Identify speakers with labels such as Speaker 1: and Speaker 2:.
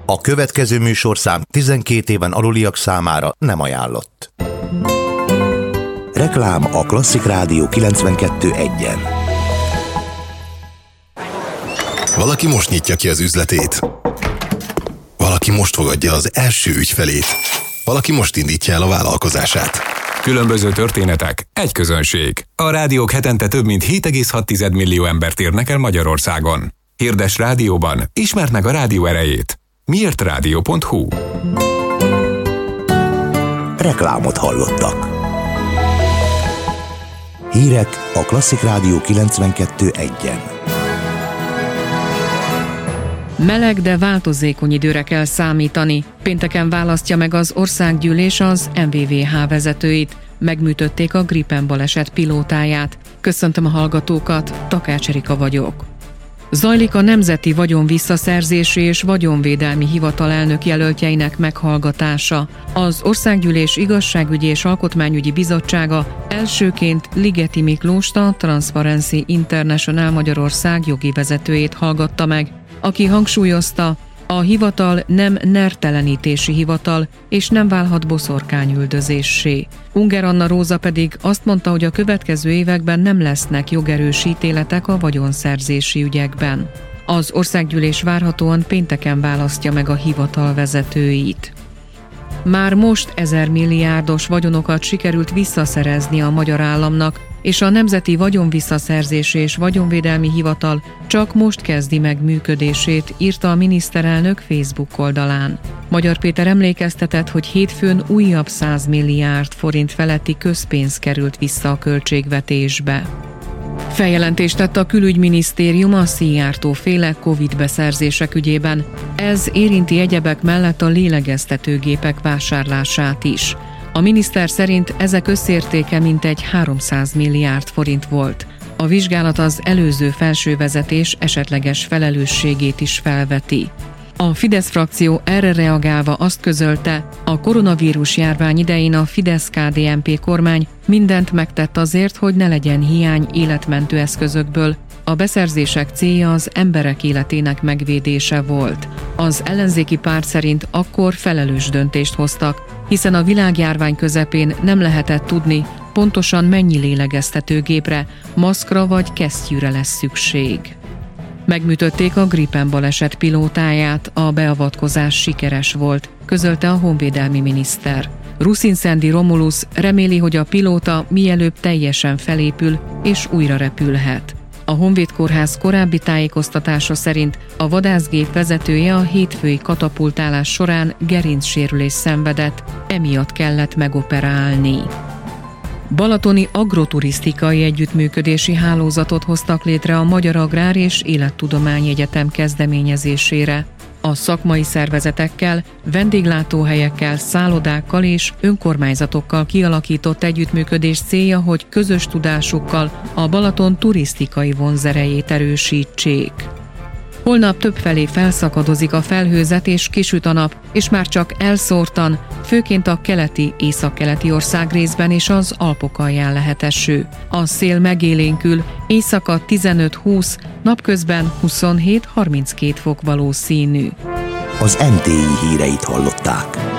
Speaker 1: A következő műsorszám 12 éven aluliak számára nem ajánlott. Reklám a Klasszik Rádió 92.1-en.
Speaker 2: Valaki most nyitja ki az üzletét. Valaki most fogadja az első ügyfelét. Valaki most indítja el a vállalkozását.
Speaker 3: Különböző történetek, egy közönség. A rádiók hetente több mint 7,6 millió embert érnek el Magyarországon. Hirdess rádióban, ismerd meg a rádió erejét. miértradio.hu.
Speaker 1: Reklámot hallottak. Hírek a Klasszik Rádió 92.1-en.
Speaker 4: Meleg, de változékony időre kell számítani. Pénteken választja meg az országgyűlés az MVVH vezetőit. Megműtötték a Gripen baleset pilótáját. Köszöntöm a hallgatókat, Takács Erika vagyok. Zajlik a Nemzeti Vagyonvisszaszerzési és Vagyonvédelmi Hivatal elnök jelöltjeinek meghallgatása. Az Országgyűlés Igazságügyi és Alkotmányügyi Bizottsága elsőként Ligeti Miklóst, a Transparency International Magyarország jogi vezetőjét hallgatta meg, aki hangsúlyozta, a hivatal nem nertelenítési hivatal, és nem válhat boszorkányüldözéssé. Unger Anna Róza pedig azt mondta, hogy a következő években nem lesznek jogerős ítéletek a vagyonszerzési ügyekben. Az országgyűlés várhatóan pénteken választja meg a hivatal vezetőit. Már most 1000 milliárdos vagyonokat sikerült visszaszerezni a magyar államnak, és a Nemzeti Vagyonvisszaszerzési és Vagyonvédelmi Hivatal csak most kezdi meg működését, írta a miniszterelnök Facebook oldalán. Magyar Péter emlékeztetett, hogy hétfőn újabb 100 milliárd forint feletti közpénz került vissza a költségvetésbe. Feljelentést tett a Külügyminisztérium a Szijjártó-féle Covid beszerzések ügyében. Ez érinti egyebek mellett a lélegeztetőgépek vásárlását is. A miniszter szerint ezek összértéke mintegy 300 milliárd forint volt. A vizsgálat az előző felsővezetés esetleges felelősségét is felveti. A Fidesz frakció erre reagálva azt közölte, a koronavírus járvány idején a Fidesz-KDNP kormány mindent megtett azért, hogy ne legyen hiány életmentő eszközökből. A beszerzések célja az emberek életének megvédése volt. Az ellenzéki párt szerint akkor felelős döntést hoztak, hiszen a világjárvány közepén nem lehetett tudni, pontosan mennyi lélegeztetőgépre, maszkra vagy kesztyűre lesz szükség. Megműtötték a Gripen baleset pilótáját, a beavatkozás sikeres volt, közölte a honvédelmi miniszter. Ruszinszendi Romulus reméli, hogy a pilóta mielőbb teljesen felépül és újra repülhet. A Honvéd Kórház korábbi tájékoztatása szerint a vadászgép vezetője a hétfői katapultálás során gerincsérülést szenvedett, emiatt kellett megoperálni. Balatoni agroturisztikai együttműködési hálózatot hoztak létre a Magyar Agrár és Élettudományi Egyetem kezdeményezésére. A szakmai szervezetekkel, vendéglátóhelyekkel, szállodákkal és önkormányzatokkal kialakított együttműködés célja, hogy közös tudásukkal a Balaton turisztikai vonzerejét erősítsék. Holnap többfelé felszakadozik a felhőzet és kisüt a nap, és már csak elszórtan, főként a keleti, északkeleti országrészben és az Alpok alján lehet eső. A szél megélénkül, éjszaka 15-20, napközben 27-32 fok valószínű.
Speaker 1: Az NTI híreit hallották.